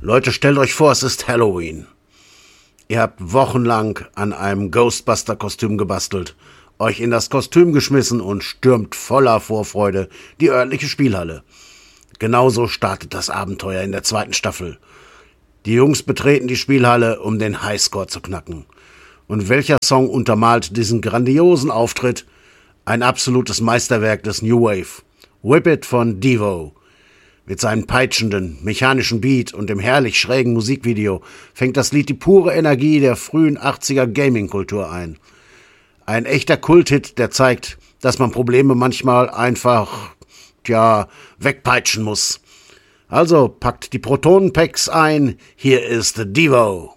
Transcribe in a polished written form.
Leute, stellt euch vor, es ist Halloween. Ihr habt wochenlang an einem Ghostbuster-Kostüm gebastelt, euch in das Kostüm geschmissen und stürmt voller Vorfreude die örtliche Spielhalle. Genauso startet das Abenteuer in der 2. Staffel. Die Jungs betreten die Spielhalle, um den Highscore zu knacken. Und welcher Song untermalt diesen grandiosen Auftritt? Ein absolutes Meisterwerk des New Wave. Whip It von Devo. Mit seinem peitschenden, mechanischen Beat und dem herrlich schrägen Musikvideo fängt das Lied die pure Energie der frühen 80er Gaming-Kultur ein. Ein echter Kulthit, der zeigt, dass man Probleme manchmal einfach, wegpeitschen muss. Also packt die Protonenpacks ein, hier ist Devo.